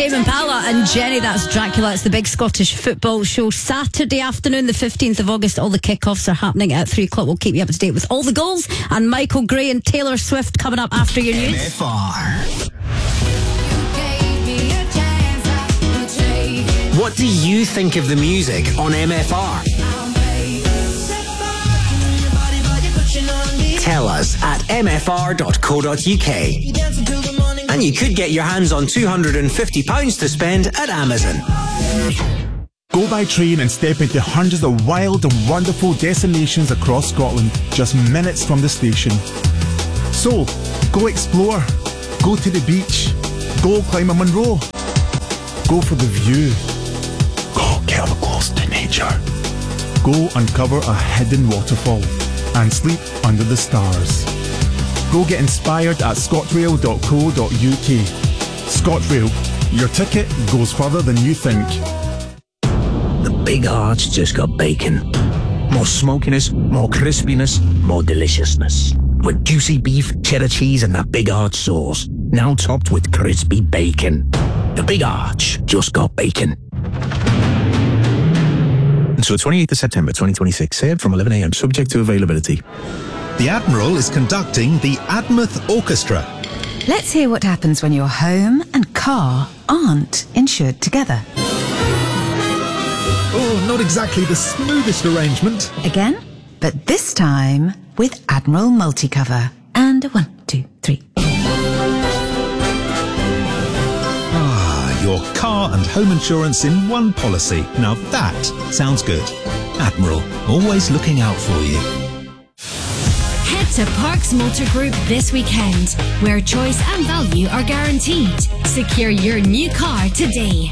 Tame Impala and Jenny, that's Dracula. It's the big Scottish football show Saturday afternoon, the 15th of August. All the kickoffs are happening at 3 o'clock. We'll keep you up to date with all the goals. And Michael Gray and Taylor Swift coming up after your news. MFR. What do you think of the music on MFR? Tell us at mfr.co.uk. And you could get your hands on £250 to spend at Amazon. Go by train and step into hundreds of wild and wonderful destinations across Scotland, just minutes from the station. So, go explore, go to the beach, go climb a Munro, go for the view, go get up close to nature, go uncover a hidden waterfall and sleep under the stars. Go get inspired at scotrail.co.uk. ScotRail, your ticket goes further than you think. The Big Arch just got bacon. More smokiness, more crispiness, more deliciousness. With juicy beef, cheddar cheese and that Big Arch sauce. Now topped with crispy bacon. The Big Arch just got bacon. Until 28th of September 2026, served from 11 a.m, subject to availability. The Admiral is conducting the Admouth Orchestra. Let's hear what happens when your home and car aren't insured together. Oh, not exactly the smoothest arrangement. Again, but this time with Admiral Multicover. And 1, 2, 3. Your car and home insurance in one policy. Now that sounds good. Admiral, always looking out for you. Head to Parks Motor Group this weekend, where choice and value are guaranteed. Secure your new car today.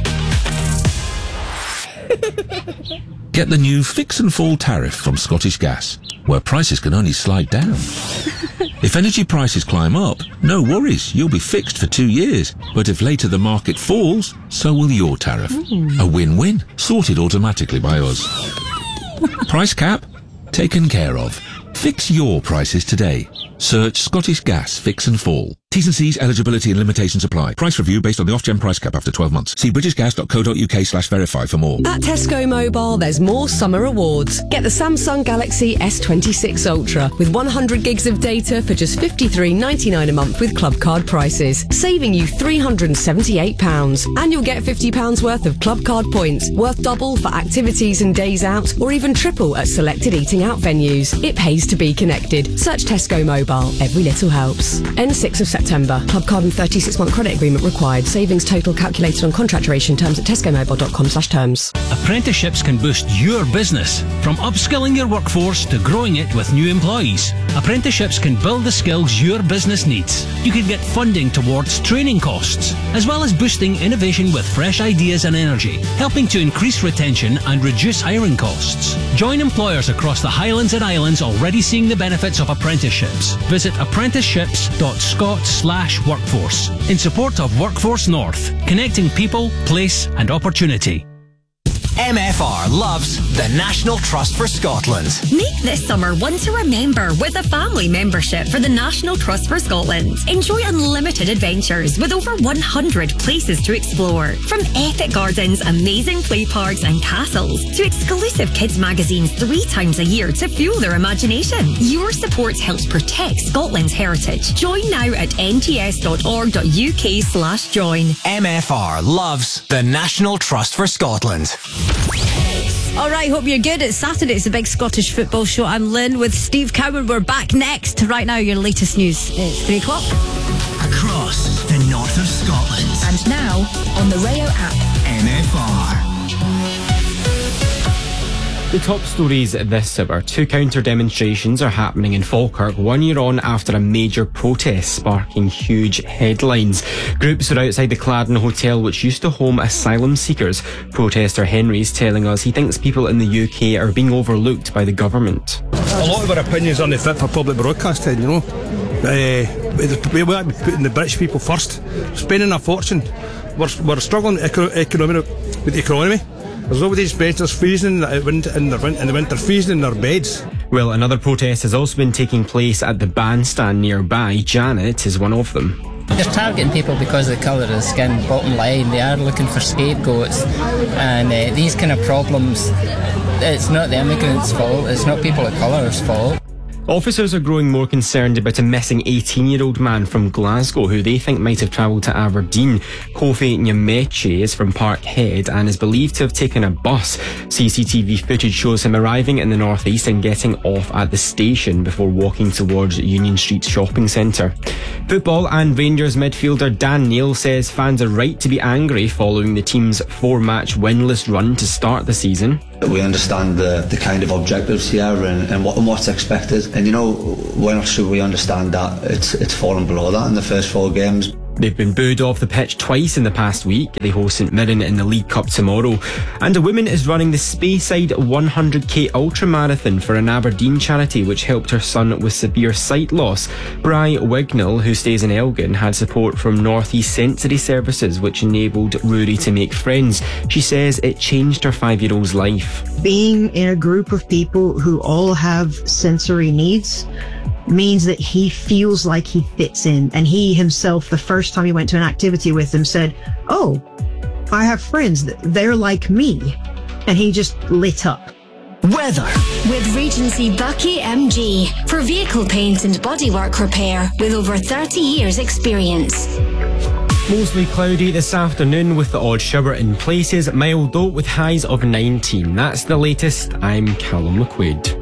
Get the new Fix and Fall tariff from Scottish Gas, where prices can only slide down. If energy prices climb up, no worries, you'll be fixed for 2 years. But if later the market falls, so will your tariff. A win-win, sorted automatically by us. Price cap? Taken care of. Fix your prices today. Search Scottish Gas Fix and Fall. T's and C's, eligibility and limitations apply. Price review based on the off-gen price cap after 12 months. See britishgas.co.uk/verify for more. At Tesco Mobile, there's more summer rewards. Get the Samsung Galaxy S26 Ultra with 100 gigs of data for just £53.99 a month with Club Card prices, saving you £378. And you'll get £50 worth of Club Card points, worth double for activities and days out, or even triple at selected eating out venues. It pays to be connected. Search Tesco Mobile. Every little helps. End 6th of September. Club Card and 36-month credit agreement required. Savings total calculated on contract duration. Terms at tescomobile.com/terms. Apprenticeships can boost your business. From upskilling your workforce to growing it with new employees. Apprenticeships can build the skills your business needs. You can get funding towards training costs, as well as boosting innovation with fresh ideas and energy, helping to increase retention and reduce hiring costs. Join employers across the Highlands and Islands already seeing the benefits of apprenticeships. Visit apprenticeships.scot/workforce in support of Workforce North, connecting people, place and opportunity. MFR loves the National Trust for Scotland. Make this summer one to remember with a family membership for the National Trust for Scotland. Enjoy unlimited adventures with over 100 places to explore. From epic gardens, amazing play parks and castles to exclusive kids magazines 3 times a year to fuel their imagination. Your support helps protect Scotland's heritage. Join now at nts.org.uk/join. MFR loves the National Trust for Scotland. All right, hope you're good. It's Saturday. It's a big Scottish football show. I'm Lynn with Steve Cowan. We're back next. Right now, your latest news. It's 3 o'clock. Across the north of Scotland. And now, on the Rayo app. MFR. The top stories this hour. 2 counter-demonstrations are happening in Falkirk 1 year on after a major protest sparking huge headlines. Groups are outside the Cladden Hotel, which used to home asylum seekers. Protester Henry's telling us he thinks people in the UK are being overlooked by the government. A lot of our opinions aren't fit for public broadcasting, you know. We want to be putting the British people first. Spending a fortune. We're struggling with the economy. There's nobody's beds, there's freezing in the winter, freezing in their beds. Well, another protest has also been taking place at the bandstand nearby. Janet is one of them. They're targeting people because of the colour of the skin, bottom line. They are looking for scapegoats. And these kind of problems, it's not the immigrants' fault, it's not people of colour's fault. Officers are growing more concerned about a missing 18-year-old man from Glasgow who they think might have travelled to Aberdeen. Kofi Nyameche is from Parkhead and is believed to have taken a bus. CCTV footage shows him arriving in the northeast and getting off at the station before walking towards Union Street shopping centre. Football and Rangers midfielder Dan Neil says fans are right to be angry following the team's 4-match winless run to start the season. We understand the kind of objectives here and what's expected, and we're not sure we understand that it's fallen below that in the first 4 games. They've been booed off the pitch twice in the past week. They host St Mirren in the League Cup tomorrow. And a woman is running the Speyside 100k ultramarathon for an Aberdeen charity which helped her son with severe sight loss. Bri Wignall, who stays in Elgin, had support from North East Sensory Services which enabled Rory to make friends. She says it changed her 5-year-old's life. Being in a group of people who all have sensory needs means that he feels like he fits in, and he himself, the first time he went to an activity with them, said, "Oh, I have friends that they're like me," and he just lit up. Weather with Regency Bucky MG for vehicle paint and bodywork repair with over 30 years experience. Mostly cloudy this afternoon with the odd shower in places, mild though with highs of 19. That's the latest. I'm Callum McQuaid.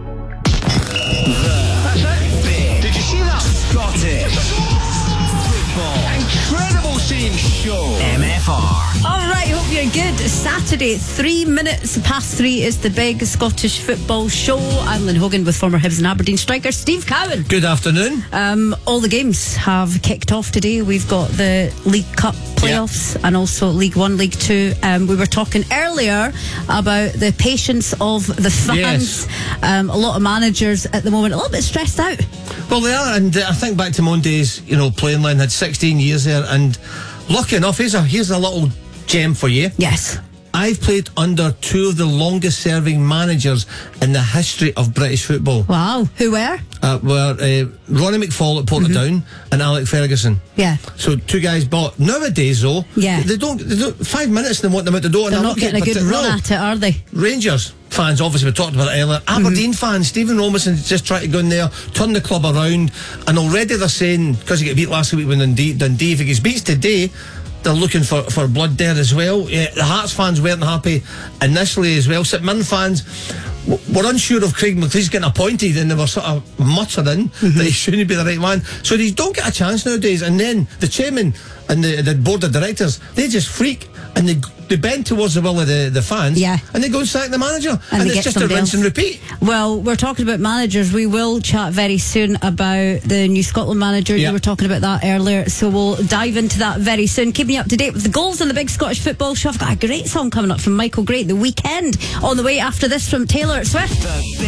Incredible seeing show. MFR. All right, hope you're good. Saturday, 3 minutes past 3 is the big Scottish football show. I'm Lynn Hogan with former Hibs and Aberdeen striker Steve Cowan. Good afternoon. All the games have kicked off today. We've got the League Cup playoffs and also League 1, League 2. We were talking earlier about the patience of the fans. Yes. A lot of managers at the moment a little bit stressed out. Well, they are, and I think back to Monday's, playing. Lynn had 16 years there, and lucky enough, here's a little gem for you. Yes. I've played under 2 of the longest serving managers in the history of British football. Wow. Who were? Ronnie McFall at Portadown and Alec Ferguson. Yeah. So 2 guys bought. Nowadays though, they don't 5 minutes and they want them out the door. They're not getting a good run at it, are they? Rangers fans, obviously we talked about it earlier. Aberdeen fans, Stephen Robinson just tried to go in there, turn the club around, and already they're saying, because he got beat last week when Dundee, if he gets beats today, they're looking for blood there as well. Yeah, the Hearts fans weren't happy initially as well. St Mirren fans were unsure of Craig McLeish getting appointed, and they were sort of muttering that he shouldn't be the right man. So they don't get a chance nowadays. And then the chairman and the board of directors, they just freak and they bend towards the will of the fans, and they go and sack the manager, and it's just a rinse and repeat. Well, we're talking about managers. We will chat very soon about the new Scotland manager. You were talking about that earlier, so we'll dive into that very soon. Keeping you up to date with the goals in the big Scottish football show. I've got a great song coming up from Michael Gray, The Weekend, on the way after this from Taylor Swift.